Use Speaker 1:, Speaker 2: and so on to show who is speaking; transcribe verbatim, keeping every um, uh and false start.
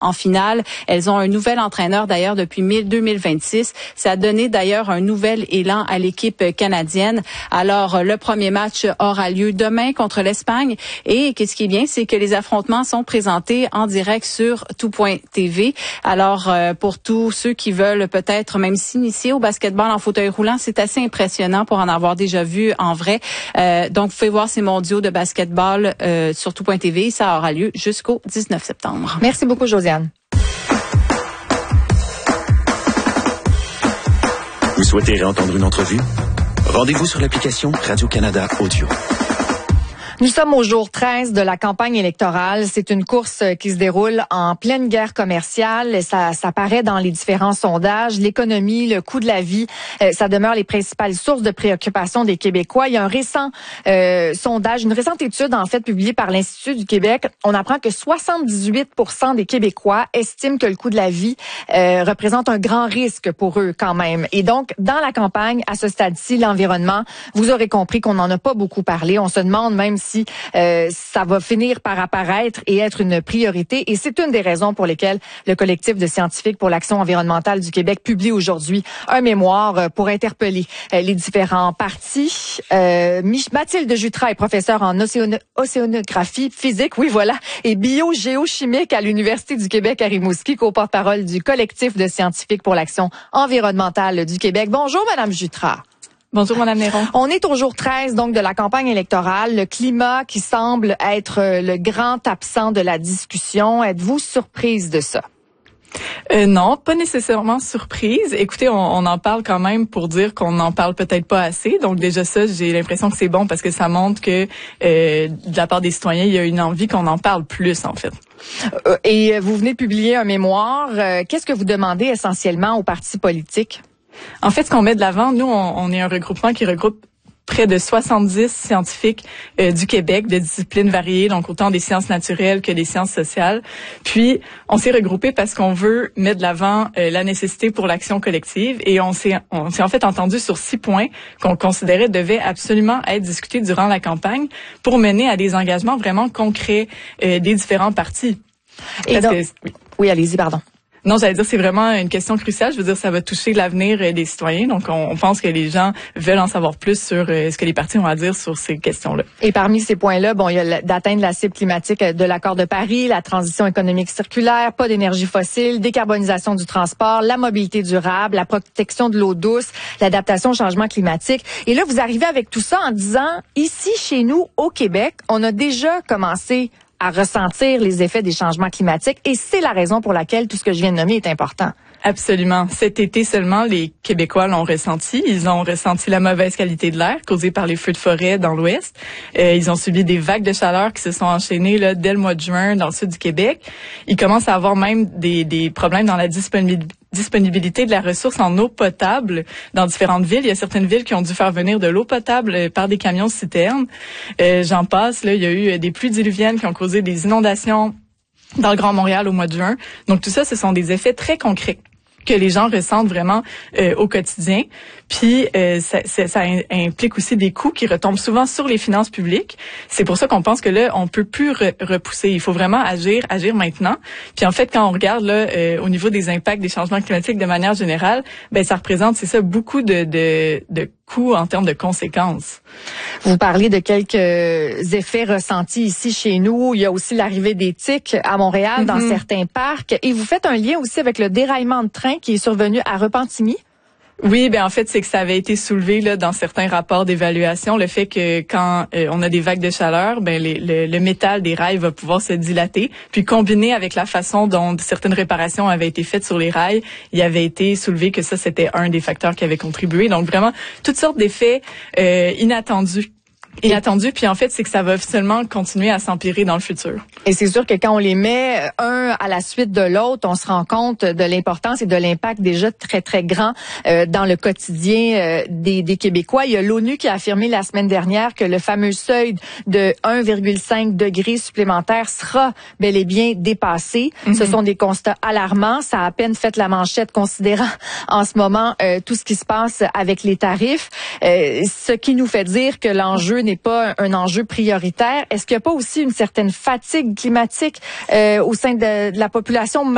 Speaker 1: en finale. Elles ont un nouvel entraîneur d'ailleurs depuis deux mille vingt-six. Ça a donné d'ailleurs un nouvel élan à l'équipe canadienne. Alors, le premier match aura lieu demain contre l'Espagne. Et ce qui est bien, c'est que les affrontements sont présentés en direct sur tout point t v. Alors, euh, pour tous ceux qui veulent peut-être même s'initier au basketball en fauteuil roulant, c'est assez impressionnant pour en avoir déjà vu en vrai. Euh, donc, vous pouvez voir ces mondiaux de basketball euh, sur tout point t v. Ça aura lieu jusqu'au dix-neuf septembre.
Speaker 2: Merci beaucoup, Josiane.
Speaker 3: Vous souhaitez réentendre une entrevue? Rendez-vous sur l'application Radio-Canada Audio.
Speaker 2: Nous sommes au jour treize de la campagne électorale. C'est une course qui se déroule en pleine guerre commerciale. Ça, ça paraît dans les différents sondages. L'économie, le coût de la vie, euh, ça demeure les principales sources de préoccupation des Québécois. Il y a un récent euh, sondage, une récente étude en fait publiée par l'Institut du Québec. On apprend que soixante-dix-huit pour cent des Québécois estiment que le coût de la vie euh, représente un grand risque pour eux quand même. Et donc, dans la campagne, à ce stade-ci, l'environnement, vous aurez compris qu'on n'en a pas beaucoup parlé. On se demande même si Si euh, ça va finir par apparaître et être une priorité. Et c'est une des raisons pour lesquelles le collectif de scientifiques pour l'action environnementale du Québec publie aujourd'hui un mémoire pour interpeller euh, les différents partis. Euh, Mathilde Jutras est professeure en océano- océanographie physique, oui voilà, et biogéochimique à l'Université du Québec à Rimouski, co-porte-parole du collectif de scientifiques pour l'action environnementale du Québec. Bonjour, Madame Jutras.
Speaker 4: Bonjour, Mme Néron.
Speaker 2: On est au jour treize, donc, de la campagne électorale. Le climat qui semble être le grand absent de la discussion. Êtes-vous surprise de ça?
Speaker 4: Euh, non, pas nécessairement surprise. Écoutez, on, on en parle quand même pour dire qu'on n'en parle peut-être pas assez. Donc déjà ça, j'ai l'impression que c'est bon parce que ça montre que euh, de la part des citoyens, il y a une envie qu'on en parle plus, en fait.
Speaker 2: Euh, et vous venez de publier un mémoire. Euh, qu'est-ce que vous demandez essentiellement aux partis politiques?
Speaker 4: En fait, ce qu'on met de l'avant, nous, on, on est un regroupement qui regroupe près de soixante-dix scientifiques euh, du Québec, de disciplines variées, donc autant des sciences naturelles que des sciences sociales. Puis, on s'est regroupé parce qu'on veut mettre de l'avant euh, la nécessité pour l'action collective et on s'est on s'est en fait entendu sur six points qu'on considérait devaient absolument être discutés durant la campagne pour mener à des engagements vraiment concrets euh, des différents partis.
Speaker 2: Et
Speaker 4: Parce
Speaker 2: donc,
Speaker 4: que, oui,
Speaker 2: oui, allez-y, pardon.
Speaker 4: Non, j'allais dire, c'est vraiment une question cruciale. Je veux dire, ça va toucher l'avenir des citoyens. Donc, on, on pense que les gens veulent en savoir plus sur euh, ce que les partis ont à dire sur ces questions-là.
Speaker 2: Et parmi ces points-là, bon, il y a d'atteindre la cible climatique de l'accord de Paris, la transition économique circulaire, pas d'énergie fossile, décarbonisation du transport, la mobilité durable, la protection de l'eau douce, l'adaptation au changement climatique. Et là, vous arrivez avec tout ça en disant, ici, chez nous, au Québec, on a déjà commencé à ressentir les effets des changements climatiques et c'est la raison pour laquelle tout ce que je viens de nommer est important.
Speaker 4: Absolument. Cet été seulement, les Québécois l'ont ressenti. Ils ont ressenti la mauvaise qualité de l'air causée par les feux de forêt dans l'Ouest. Euh, ils ont subi des vagues de chaleur qui se sont enchaînées là, dès le mois de juin dans le sud du Québec. Ils commencent à avoir même des, des problèmes dans la disponibilité disponibilité de la ressource en eau potable dans différentes villes. Il y a certaines villes qui ont dû faire venir de l'eau potable par des camions citernes. Euh, j'en passe, là, il y a eu des pluies diluviennes qui ont causé des inondations dans le Grand Montréal au mois de juin. Donc tout ça, ce sont des effets très concrets que les gens ressentent vraiment euh, au quotidien. Puis euh, ça, ça, ça implique aussi des coûts qui retombent souvent sur les finances publiques. C'est pour ça qu'on pense que là, on peut plus re- repousser. Il faut vraiment agir, agir maintenant. Puis en fait, quand on regarde là euh, au niveau des impacts des changements climatiques de manière générale, ben ça représente, c'est ça, beaucoup de, de, de coûts en termes de conséquences.
Speaker 2: Vous parlez de quelques effets ressentis ici chez nous. Il y a aussi l'arrivée des tiques à Montréal, mm-hmm. dans certains parcs. Et vous faites un lien aussi avec le déraillement de train qui est survenu à Repentigny.
Speaker 4: Oui, ben en fait, c'est que ça avait été soulevé là dans certains rapports d'évaluation, le fait que quand euh, on a des vagues de chaleur, ben les, le, le métal des rails va pouvoir se dilater, puis combiné avec la façon dont certaines réparations avaient été faites sur les rails, il avait été soulevé que ça c'était un des facteurs qui avait contribué. Donc vraiment toutes sortes d'effets euh, inattendus. Inattendu, puis en fait, c'est que ça va seulement continuer à s'empirer dans le futur.
Speaker 2: Et c'est sûr que quand on les met un à la suite de l'autre, on se rend compte de l'importance et de l'impact déjà très, très grand euh, dans le quotidien euh, des, des Québécois. Il y a l'ONU qui a affirmé la semaine dernière que le fameux seuil de un virgule cinq degrés supplémentaire sera bel et bien dépassé. Mm-hmm. Ce sont des constats alarmants. Ça a à peine fait la manchette considérant en ce moment euh, tout ce qui se passe avec les tarifs. Euh, ce qui nous fait dire que l'enjeu n'est pas un enjeu prioritaire. Est-ce qu'il n'y a pas aussi une certaine fatigue climatique euh, au sein de, de la population?